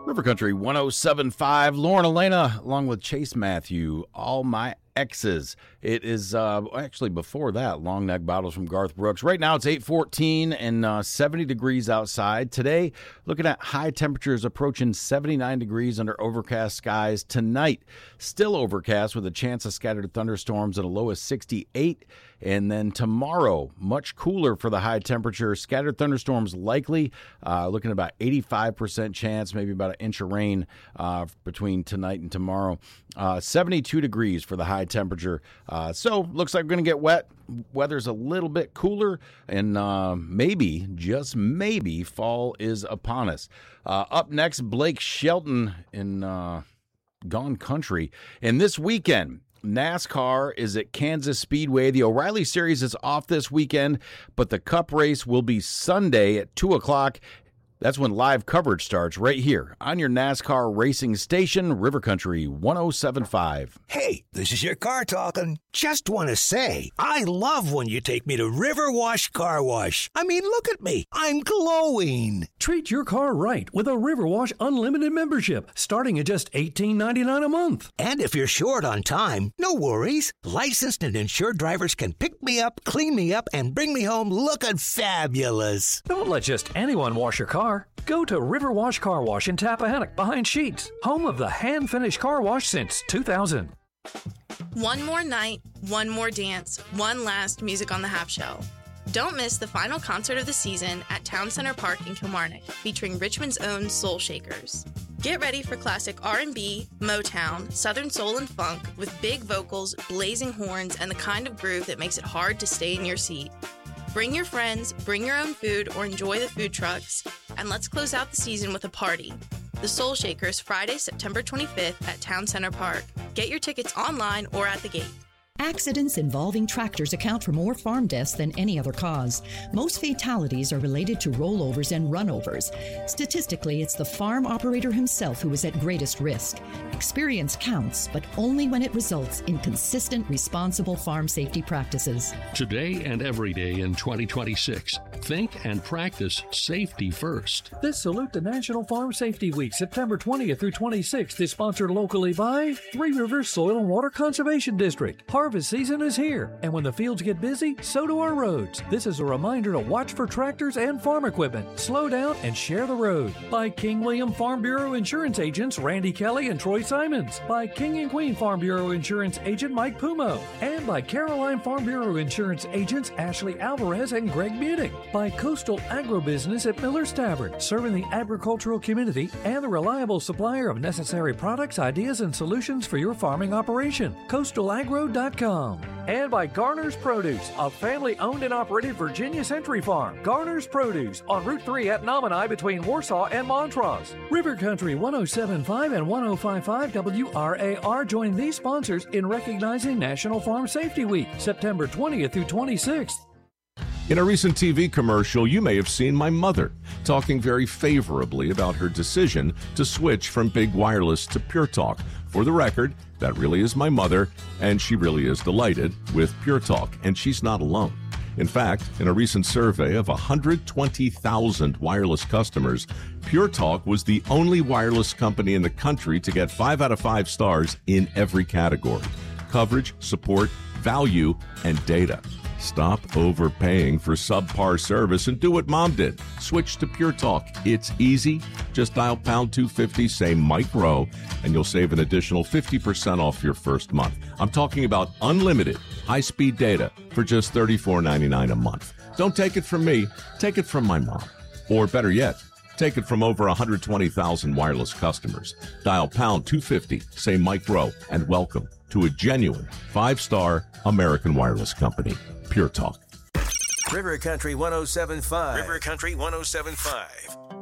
River Country 107.5. Lauren Elena, along with Chase Matthew, All My Exes. It is actually before that, Long Neck Bottles from Garth Brooks. Right now it's 8:14 and 70 degrees outside. Today, looking at high temperatures approaching 79 degrees under overcast skies. Tonight, still overcast with a chance of scattered thunderstorms at a low of 68. And then tomorrow, much cooler for the high temperature. Scattered thunderstorms likely, looking at about 85% chance, maybe about an inch of rain between tonight and tomorrow. 72 degrees for the high temperature. So looks like we're going to get wet. Weather's a little bit cooler, and maybe, just maybe, fall is upon us. Up next, Blake Shelton in Gone Country. And this weekend, NASCAR is at Kansas Speedway. The O'Reilly Series is off this weekend, but the Cup race will be Sunday at 2 o'clock. That's when live coverage starts right here on your NASCAR racing station, River Country 107.5. Hey, this is your car talking. Just want to say, I love when you take me to River Wash Car Wash. I mean, look at me. I'm glowing. Treat your car right with a River Wash Unlimited membership, starting at just $18.99 a month. And if you're short on time, no worries. Licensed and insured drivers can pick me up, clean me up, and bring me home looking fabulous. Don't let just anyone wash your car. Go to River Wash Car Wash in Tappahannock behind Sheets, home of the hand-finished car wash since 2000. One more night, one more dance, one last Music on the Half Shell. Don't miss the final concert of the season at Town Center Park in Kilmarnock, featuring Richmond's own Soul Shakers. Get ready for classic R&B, Motown, Southern soul and funk with big vocals, blazing horns, and the kind of groove that makes it hard to stay in your seat. Bring your friends, bring your own food, or enjoy the food trucks, and let's close out the season with a party. The Soul Shakers, Friday, September 25th at Town Center Park. Get your tickets online or at the gate. Accidents involving tractors account for more farm deaths than any other cause. Most fatalities are related to rollovers and runovers. Statistically, it's the farm operator himself who is at greatest risk. Experience counts, but only when it results in consistent, responsible farm safety practices. Today and every day in 2026, think and practice safety first. This Salute to National Farm Safety Week, September 20th through 26th, is sponsored locally by Three Rivers Soil and Water Conservation District. Harvest season is here, and when the fields get busy, so do our roads. This is a reminder to watch for tractors and farm equipment. Slow down and share the road. By King William Farm Bureau Insurance Agents Randy Kelly and Troy Simons. By King and Queen Farm Bureau Insurance Agent Mike Pumo. And by Caroline Farm Bureau Insurance Agents Ashley Alvarez and Greg Munich. By Coastal Agrobusiness at Miller's Tavern, serving the agricultural community and the reliable supplier of necessary products, ideas, and solutions for your farming operation. CoastalAgro.com. And by Garner's Produce, a family-owned and operated Virginia Century Farm. Garner's Produce on Route 3 at Nominee between Warsaw and Montrose. River Country 107.5 and 105.5 WRAR join these sponsors in recognizing National Farm Safety Week, September 20th through 26th. In a recent TV commercial, you may have seen my mother talking very favorably about her decision to switch from Big Wireless to Pure Talk. For the record, that really is my mother, and she really is delighted with Pure Talk, and she's not alone. In fact, in a recent survey of 120,000 wireless customers, Pure Talk was the only wireless company in the country to get 5 out of 5 stars in every category: coverage, support, value, and data. Stop overpaying for subpar service and do what Mom did. Switch to Pure Talk. It's easy. Just dial pound 250, say Mike Rowe, and you'll save an additional 50% off your first month. I'm talking about unlimited high-speed data for just $34.99 a month. Don't take it from me. Take it from my mom. Or better yet, take it from over 120,000 wireless customers. Dial pound 250, say Mike Rowe, and welcome to a genuine 5-star American wireless company. Pure Talk. River Country 107.5. River Country 107.5.